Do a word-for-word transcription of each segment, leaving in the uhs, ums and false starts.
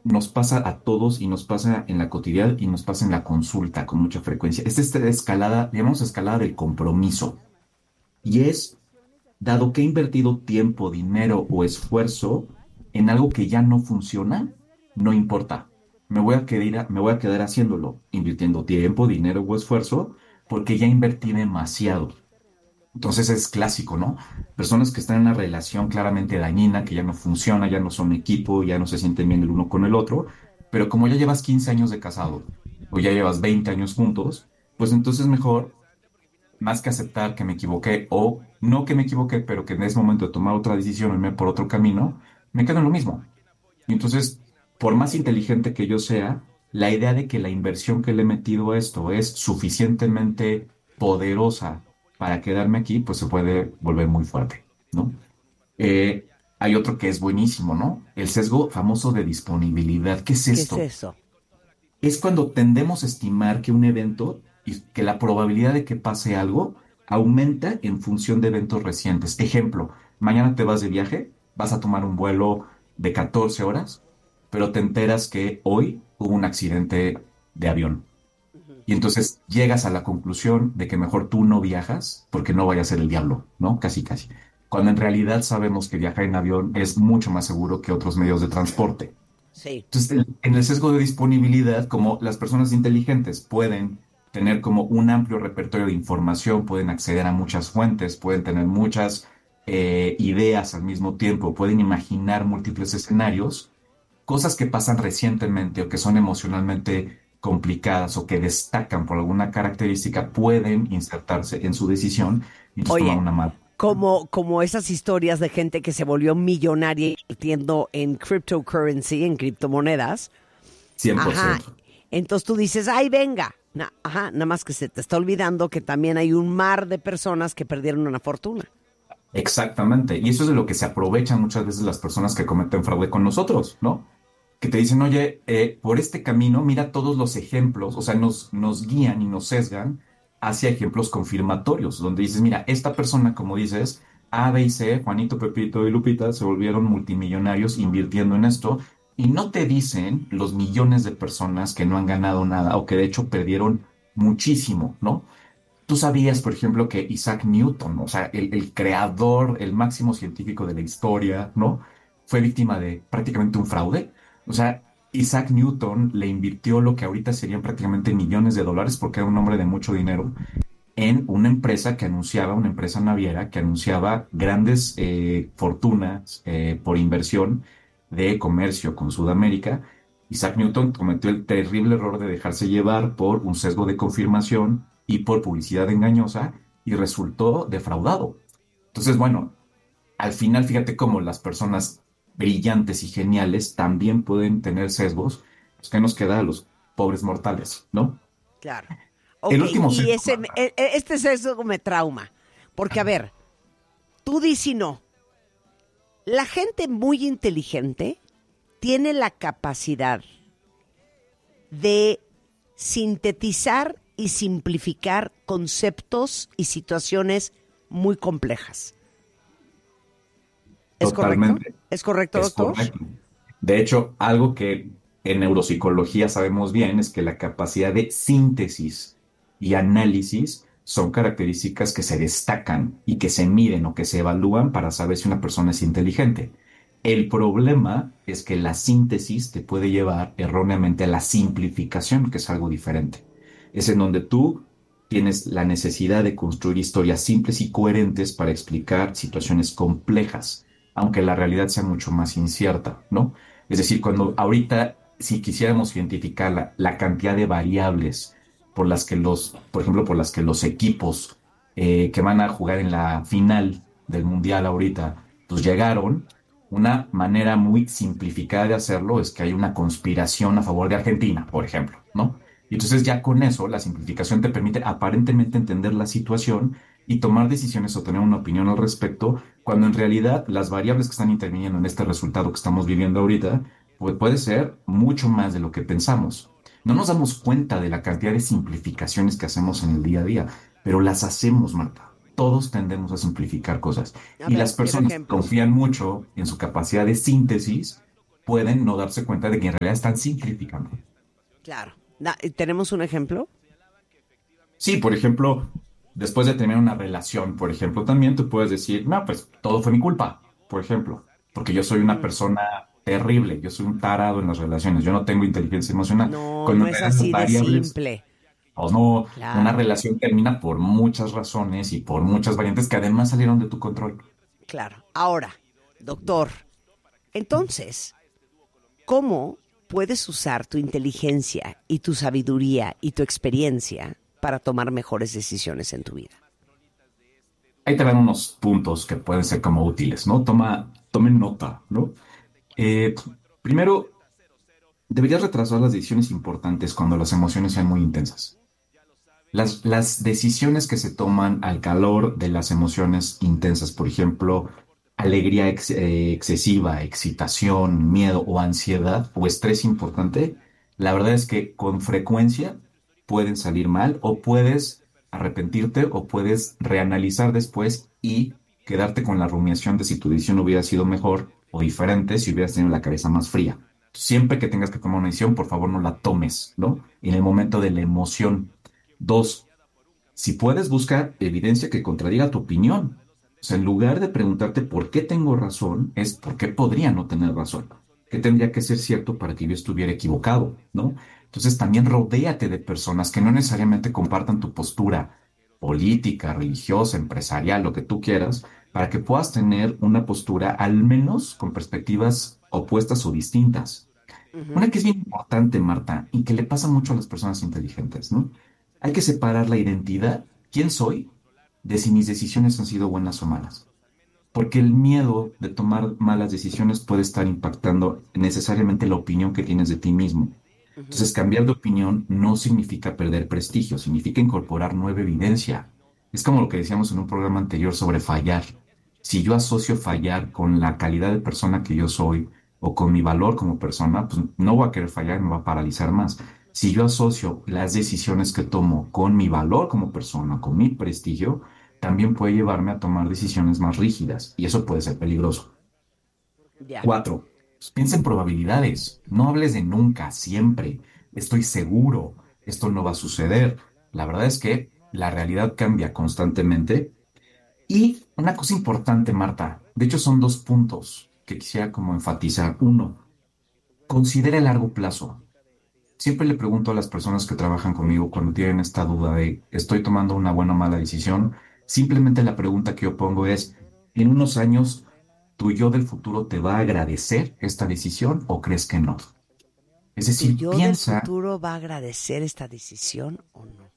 nos pasa a todos y nos pasa en la cotidiana y nos pasa en la consulta con mucha frecuencia. Es esta escalada, llamamos escalada del compromiso. Y es, dado que he invertido tiempo, dinero o esfuerzo en algo que ya no funciona, no importa. Me voy a quedar, me voy a quedar haciéndolo, invirtiendo tiempo, dinero o esfuerzo, porque ya invertí demasiado. Entonces es clásico, ¿no? Personas que están en una relación claramente dañina, que ya no funciona, ya no son equipo, ya no se sienten bien el uno con el otro, pero como ya llevas quince años de casado o ya llevas veinte años juntos, pues entonces mejor, más que aceptar que me equivoqué o no que me equivoqué, pero que en ese momento de tomar otra decisión o irme por otro camino, me quedo en lo mismo. Y entonces, por más inteligente que yo sea, la idea de que la inversión que le he metido a esto es suficientemente poderosa para quedarme aquí, pues se puede volver muy fuerte, ¿no? Eh, Hay otro que es buenísimo, ¿no? El sesgo famoso de disponibilidad. ¿Qué es ¿Qué es esto? eso? Es cuando tendemos a estimar que un evento y que la probabilidad de que pase algo aumenta en función de eventos recientes. Ejemplo, mañana te vas de viaje, vas a tomar un vuelo de catorce horas, pero te enteras que hoy hubo un accidente de avión. Ujú. Y entonces llegas a la conclusión de que mejor tú no viajas porque no vaya a ser el diablo, ¿no? Casi, casi. Cuando en realidad sabemos que viajar en avión es mucho más seguro que otros medios de transporte. Sí. Entonces, el- en el sesgo de disponibilidad, como las personas inteligentes pueden tener como un amplio repertorio de información, pueden acceder a muchas fuentes, pueden tener muchas eh, ideas al mismo tiempo, pueden imaginar múltiples escenarios, cosas que pasan recientemente o que son emocionalmente complicadas o que destacan por alguna característica, pueden insertarse en su decisión y entonces tomar Oye, una mala decisión. como, como esas historias de gente que se volvió millonaria invirtiendo en cryptocurrency, en criptomonedas. cien por Ajá. ciento. Entonces tú dices, ay, venga. Na- ajá, nada más que se te está olvidando que también hay un mar de personas que perdieron una fortuna. Exactamente. Y eso es de lo que se aprovechan muchas veces las personas que cometen fraude con nosotros, ¿no? Que te dicen, oye, eh, por este camino, mira todos los ejemplos, o sea, nos, nos guían y nos sesgan hacia ejemplos confirmatorios, donde dices, mira, esta persona, como dices, A, B y C, Juanito, Pepito y Lupita, se volvieron multimillonarios invirtiendo en esto, y no te dicen los millones de personas que no han ganado nada o que de hecho perdieron muchísimo, ¿no? Tú sabías, por ejemplo, que Isaac Newton, o sea, el, el creador, el máximo científico de la historia, ¿no? Fue víctima de prácticamente un fraude. O sea, Isaac Newton le invirtió lo que ahorita serían prácticamente millones de dólares, porque era un hombre de mucho dinero, en una empresa que anunciaba, una empresa naviera que anunciaba grandes eh, fortunas eh, por inversión de comercio con Sudamérica. Isaac Newton cometió el terrible error de dejarse llevar por un sesgo de confirmación y por publicidad engañosa y resultó defraudado. Entonces, bueno, al final fíjate cómo las personas brillantes y geniales también pueden tener sesgos. Pues, ¿qué nos queda a los pobres mortales, no? Claro. El Ok, último y sesgo, ese, e- e- este sesgo me trauma. Porque, a ver, tú dices si no. La gente muy inteligente tiene la capacidad de sintetizar y simplificar conceptos y situaciones muy complejas. ¿Es correcto? totalmente. ¿Es correcto, Es doctor? correcto. De hecho, algo que en neuropsicología sabemos bien es que la capacidad de síntesis y análisis son características que se destacan y que se miden o que se evalúan para saber si una persona es inteligente. El problema es que la síntesis te puede llevar erróneamente a la simplificación, que es algo diferente. Es en donde tú tienes la necesidad de construir historias simples y coherentes para explicar situaciones complejas, aunque la realidad sea mucho más incierta, ¿no? Es decir, cuando ahorita, si quisiéramos identificar la, la cantidad de variables por las que los, por ejemplo, por las que los equipos eh, que van a jugar en la final del Mundial ahorita, pues llegaron, una manera muy simplificada de hacerlo es que hay una conspiración a favor de Argentina, por ejemplo, ¿no? Y entonces ya con eso, la simplificación te permite aparentemente entender la situación y tomar decisiones o tener una opinión al respecto, cuando en realidad las variables que están interviniendo en este resultado que estamos viviendo ahorita, pues puede ser mucho más de lo que pensamos. No nos damos cuenta de la cantidad de simplificaciones que hacemos en el día a día, pero las hacemos, Marta. Todos tendemos a simplificar cosas. A Y ver, las quiero personas que ejemplos. confían mucho en su capacidad de síntesis pueden no darse cuenta de que en realidad están simplificando. Claro. Da- ¿Tenemos un ejemplo? Sí, por ejemplo, después de tener una relación, por ejemplo, también tú puedes decir, no, pues todo fue mi culpa, por ejemplo, porque yo soy una Mm. persona terrible, yo soy un tarado en las relaciones, yo no tengo inteligencia emocional, No, cuando no en es realidad las así de variables, simple. o no, una Claro, relación termina por muchas razones y por muchas variantes que además salieron de tu control. claro. Ahora, doctor, entonces, ¿cómo puedes usar tu inteligencia y tu sabiduría y tu experiencia para tomar mejores decisiones en tu vida? Ahí te van unos puntos que pueden ser como útiles, ¿no? Toma, tomen nota, ¿no? Eh, Primero, deberías retrasar las decisiones importantes cuando las emociones sean muy intensas. Las, las decisiones que se toman al calor de las emociones intensas, por ejemplo, alegría ex- eh, excesiva, excitación, miedo o ansiedad o estrés importante, la verdad es que con frecuencia pueden salir mal o puedes arrepentirte o puedes reanalizar después y quedarte con la rumiación de si tu decisión hubiera sido mejor o diferente si hubieras tenido la cabeza más fría. Siempre que tengas que tomar una decisión, por favor no la tomes, ¿no? En el momento de la emoción. Dos, si puedes buscar evidencia que contradiga tu opinión. O sea, en lugar de preguntarte por qué tengo razón, es por qué podría no tener razón. ¿Qué tendría que ser cierto para que yo estuviera equivocado? ¿No? Entonces también rodéate de personas que no necesariamente compartan tu postura política, religiosa, empresarial, lo que tú quieras, para que puedas tener una postura al menos con perspectivas opuestas o distintas. Ujú. Una que es bien importante, Marta, y que le pasa mucho a las personas inteligentes, ¿no? Hay que separar la identidad, quién soy, de si mis decisiones han sido buenas o malas. Porque el miedo de tomar malas decisiones puede estar impactando necesariamente la opinión que tienes de ti mismo. Ujú. Entonces, cambiar de opinión no significa perder prestigio, significa incorporar nueva evidencia. Es como lo que decíamos en un programa anterior sobre fallar. Si yo asocio fallar con la calidad de persona que yo soy o con mi valor como persona, pues no voy a querer fallar, me va a paralizar más. Si yo asocio las decisiones que tomo con mi valor como persona, con mi prestigio, también puede llevarme a tomar decisiones más rígidas y eso puede ser peligroso. Ya. Cuatro, pues, piensa en probabilidades. No hables de nunca, siempre. Estoy seguro. Esto no va a suceder. La verdad es que la realidad cambia constantemente. Y una cosa importante, Marta, de hecho son dos puntos que quisiera como enfatizar. Uno, considera el largo plazo. Siempre le pregunto a las personas que trabajan conmigo cuando tienen esta duda de estoy tomando una buena o mala decisión, simplemente la pregunta que yo pongo es, ¿en unos años tu yo del futuro te va a agradecer esta decisión o crees que no? Es ¿Tu decir, yo del piensa, futuro va a agradecer esta decisión o no?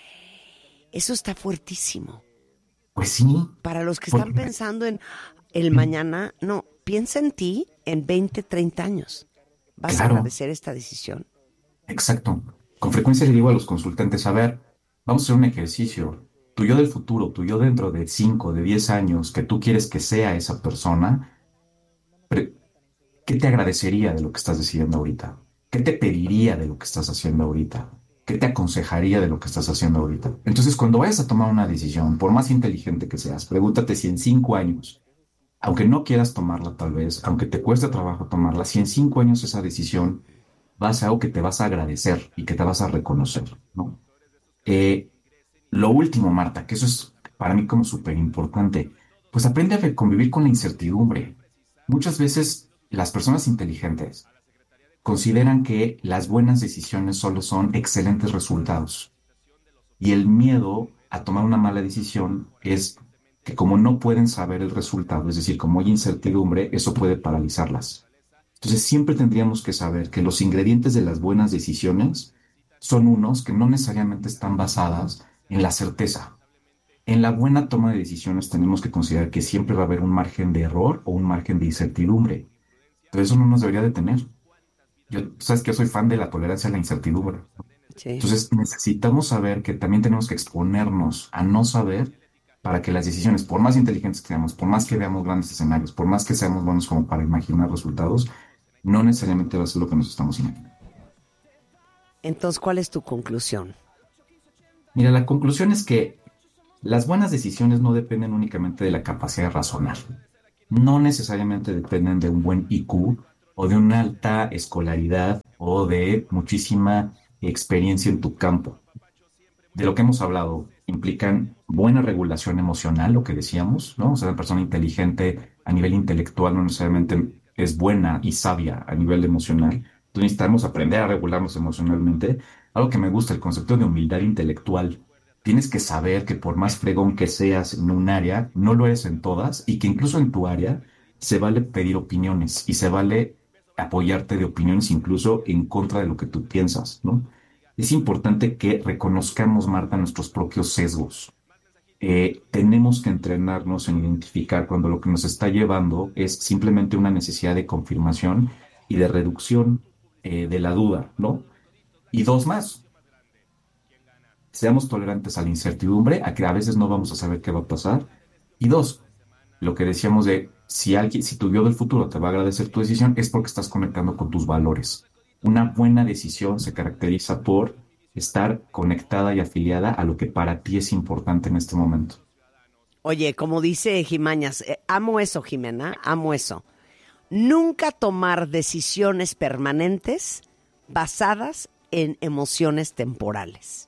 Eso está fuertísimo. pues sí, Para los que están porque pensando en el mañana, no, piensa en ti en veinte, treinta años. ¿Vas a claro, agradecer esta decisión? exacto. Con frecuencia le digo a los consultantes, a ver, vamos a hacer un ejercicio. Tu yo del futuro, tu yo dentro de cinco, de diez años, que tú quieres que sea esa persona, pre- ¿qué te agradecería de lo que estás decidiendo ahorita? ¿Qué te pediría de lo que estás haciendo ahorita? ¿Qué te aconsejaría de lo que estás haciendo ahorita? Entonces, cuando vayas a tomar una decisión, por más inteligente que seas, pregúntate si en cinco años, aunque no quieras tomarla tal vez, aunque te cueste trabajo tomarla, si en cinco años esa decisión va a ser algo que te vas a agradecer y que te vas a reconocer, ¿no? Eh, lo último, Marta, que eso es para mí como súper importante, pues aprende a convivir con la incertidumbre. Muchas veces las personas inteligentes consideran que las buenas decisiones solo son excelentes resultados y el miedo a tomar una mala decisión es que como no pueden saber el resultado, es decir, como hay incertidumbre, eso puede paralizarlas. Entonces siempre tendríamos que saber que los ingredientes de las buenas decisiones son unos que no necesariamente están basadas en la certeza. En la buena toma de decisiones tenemos que considerar que siempre va a haber un margen de error o un margen de incertidumbre. Entonces eso no nos debería detener. Yo, tú sabes que yo soy fan de la tolerancia a la incertidumbre. Sí. Entonces necesitamos saber que también tenemos que exponernos a no saber para que las decisiones, por más inteligentes que seamos, por más que veamos grandes escenarios, por más que seamos buenos como para imaginar resultados, no necesariamente va a ser lo que nos estamos imaginando. Entonces, ¿cuál es tu conclusión? Mira, la conclusión es que las buenas decisiones no dependen únicamente de la capacidad de razonar. No necesariamente dependen de un buen I Q, o de una alta escolaridad o de muchísima experiencia en tu campo. De lo que hemos hablado, implican buena regulación emocional, lo que decíamos, ¿no? O sea, una persona inteligente a nivel intelectual no necesariamente es buena y sabia a nivel emocional. Entonces necesitamos aprender a regularnos emocionalmente. Algo que me gusta, el concepto de humildad intelectual. Tienes que saber que por más fregón que seas en un área, no lo eres en todas y que incluso en tu área se vale pedir opiniones y se vale apoyarte de opiniones incluso en contra de lo que tú piensas, ¿no? Es importante que reconozcamos, Marta, nuestros propios sesgos. Eh, tenemos que entrenarnos en identificar cuando lo que nos está llevando es simplemente una necesidad de confirmación y de reducción eh, de la duda, ¿no? Y dos más, seamos tolerantes a la incertidumbre, a que a veces no vamos a saber qué va a pasar. Y dos, lo que decíamos de si alguien, si tu yo del futuro te va a agradecer tu decisión, es porque estás conectando con tus valores. Una buena decisión se caracteriza por estar conectada y afiliada a lo que para ti es importante en este momento. Oye, como dice Jimañas, eh, amo eso, Jimena, amo eso. Nunca tomar decisiones permanentes basadas en emociones temporales.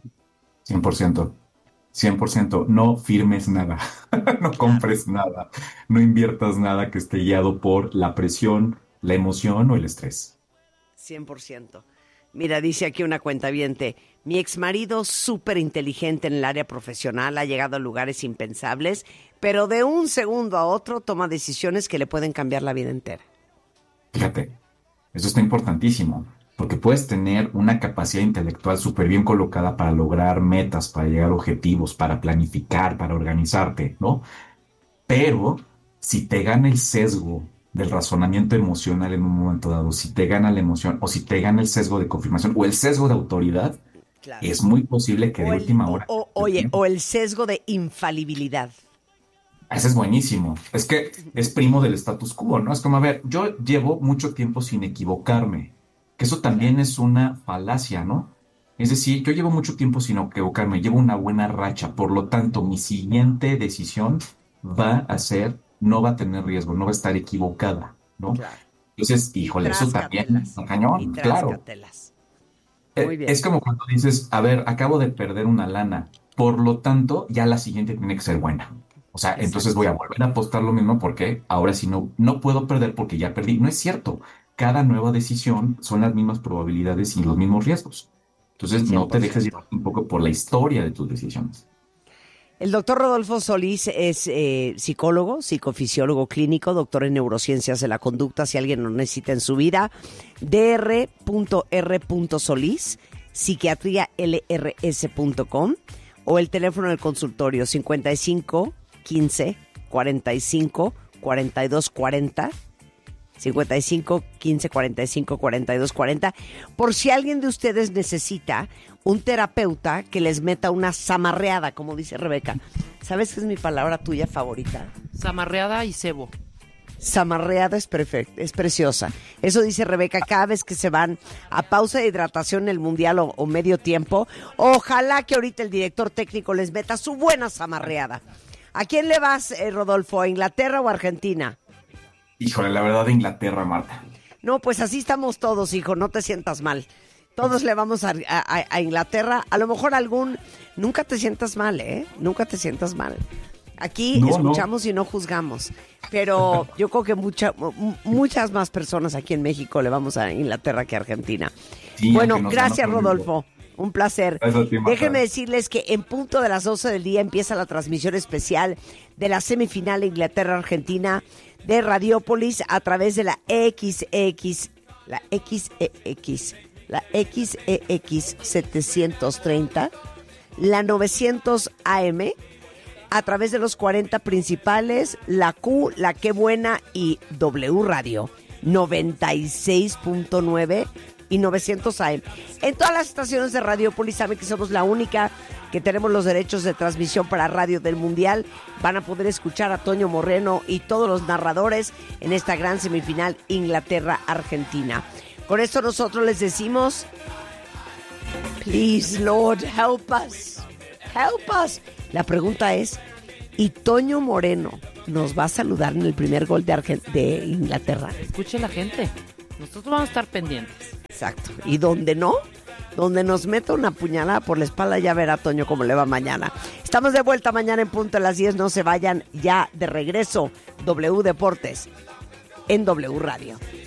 cien por ciento. cien por ciento. No firmes nada, no Claro. compres nada, no inviertas nada que esté guiado por la presión, la emoción o el estrés. cien por ciento. Mira, dice aquí una cuentaviente, mi exmarido súper inteligente en el área profesional, ha llegado a lugares impensables, pero de un segundo a otro toma decisiones que le pueden cambiar la vida entera. Fíjate, eso está importantísimo, porque puedes tener una capacidad intelectual súper bien colocada para lograr metas, para llegar a objetivos, para planificar, para organizarte, ¿no? Pero si te gana el sesgo del razonamiento emocional en un momento dado, si te gana la emoción o si te gana el sesgo de confirmación o el sesgo de autoridad, Claro. es muy posible que de O el, última o, hora... o- oye, o el sesgo de infalibilidad. Ese es buenísimo. Es que es primo del status quo, ¿no? Es como, a ver, yo llevo mucho tiempo sin equivocarme, que eso también es una falacia, ¿no? Es decir, yo llevo mucho tiempo sin equivocarme, llevo una buena racha, por lo tanto, mi siguiente decisión va a ser, no va a tener riesgo, no va a estar equivocada, ¿no? Claro. Entonces, híjole, eso también, Tráscatelas. está Y cañón, claro. tráscatelas. Muy Eh, bien. Es como cuando dices, a ver, acabo de perder una lana, por lo tanto, ya la siguiente tiene que ser buena. O sea, entonces Exacto. voy a volver a apostar lo mismo porque ahora sí no, no puedo perder porque ya perdí. No es cierto. Cada nueva decisión son las mismas probabilidades y los mismos riesgos. Entonces, cien no te por dejes ciento. llevar un poco por la historia de tus decisiones. El doctor Rodolfo Solís es eh, psicólogo, psicofisiólogo clínico, doctor en neurociencias de la conducta, si alguien lo necesita en su vida. D R R Solís, psiquiatría L R S punto com, o el teléfono del consultorio cincuenta y cinco quince cuarenta y cinco cuarenta y dos cuarenta, cincuenta y cinco quince cuarenta y cinco cuarenta y dos cuarenta, por si alguien de ustedes necesita un terapeuta que les meta una zamarreada, como dice Rebeca. ¿Sabes qué es mi palabra tuya favorita? Zamarreada y cebo. Zamarreada es perfecta, es preciosa. Eso dice Rebeca cada vez que se van a pausa de hidratación en el mundial o, o medio tiempo. Ojalá que ahorita el director técnico les meta su buena zamarreada. ¿A quién le vas, eh, Rodolfo? ¿A Inglaterra o a Argentina? Híjole, la verdad de Inglaterra, Marta. No, pues así estamos todos, hijo, no te sientas mal. Todos le vamos a, a- a Inglaterra. A lo mejor algún... Nunca te sientas mal, ¿eh? Nunca te sientas mal. Aquí No, no. escuchamos y no juzgamos. Pero yo creo que mucha, mu- muchas más personas aquí en México le vamos a Inglaterra que a Argentina. Sí, Bueno, aunque nos gracias, ganó México. Rodolfo. Un placer. Gracias a ti, Marta. Déjenme decirles que en punto de las doce del día empieza la transmisión especial de la semifinal Inglaterra-Argentina de Radiópolis a través de la X X, la X E X, la X E X setecientos treinta, la novecientos A M, a través de los cuarenta principales, la Q, la Qué Buena y W Radio noventa y seis punto nueve y novecientos A M. En todas las estaciones de Radiopolis saben que somos la única que tenemos los derechos de transmisión para Radio del Mundial. Van a poder escuchar a Toño Moreno y todos los narradores en esta gran semifinal Inglaterra-Argentina. Con esto nosotros les decimos, please Lord, help us, help us. La pregunta es, Y Toño Moreno nos va a saludar en el primer gol de, Argen- de Inglaterra. Escuche la gente. Nosotros vamos a estar pendientes. Exacto. Y donde no, donde nos meta una puñalada por la espalda, ya verá Toño cómo le va mañana. Estamos de vuelta mañana en punto a las diez. No se vayan, ya de regreso. W Deportes en W Radio.